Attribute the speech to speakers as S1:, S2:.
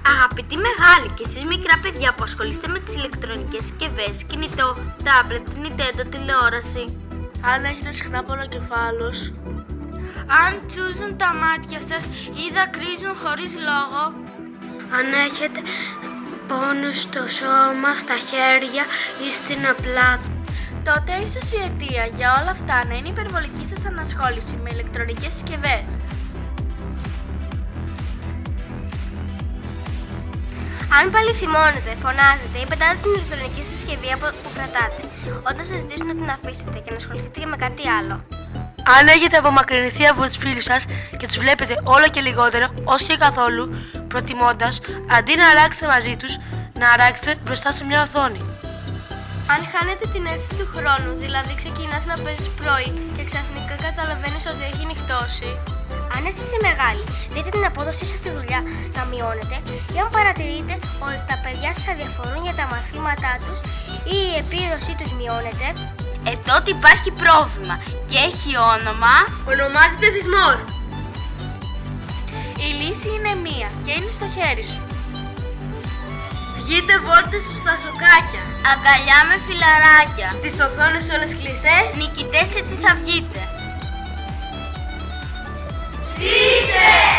S1: Αγαπητοί μεγάλοι και εσείς μικρά παιδιά που ασχολείστε με τις ηλεκτρονικές συσκευές, κινητό, τάμπλετ, Nintendo, τηλεόραση.
S2: Αν έχετε συχνά πονοκεφάλους.
S1: Αν τσούζουν τα μάτια σας ή δακρύζουν χωρίς λόγο.
S3: Αν έχετε πόνους στο σώμα, στα χέρια ή στην απλάτη.
S2: Τότε ίσως η αιτία για όλα αυτά να είναι η υπερβολική σας ανασχόληση με ηλεκτρονικές συσκευές.
S3: Αν πάλι θυμώνετε, φωνάζετε ή πετάτε την ηλεκτρονική συσκευή που κρατάτε, όταν σας ζητήσουν να την αφήσετε και να ασχοληθείτε και με κάτι άλλο.
S2: Αν έχετε απομακρυνθεί από τους φίλους σας και τους βλέπετε όλο και λιγότερο, ως και καθόλου, προτιμώντας, αντί να αράξετε μαζί τους, να αράξετε μπροστά σε μια οθόνη.
S1: Αν χάνετε την αίσθηση του χρόνου, δηλαδή ξεκινάς να παίζεις πρωί και ξαφνικά καταλαβαίνεις ότι έχει νυχτώσει.
S3: Αν εσείς οι μεγάλοι δείτε την απόδοσή σας στη δουλειά να μειώνεται, ή αν παρατηρείτε ότι τα παιδιά σας αδιαφορούν για τα μαθήματά τους ή η επίδοσή τους μειώνεται,
S1: τότε υπάρχει πρόβλημα και έχει όνομα.
S3: ονομάζεται θυσμός.
S2: Η λύση είναι μία και είναι στο χέρι σου.
S3: Βγείτε βόλτες στα σοκάκια.
S1: Αγκαλιά με φιλαράκια.
S3: Τις οθόνες όλες κλειστές.
S1: Νικητές έτσι θα βγείτε.
S3: Ζήσε!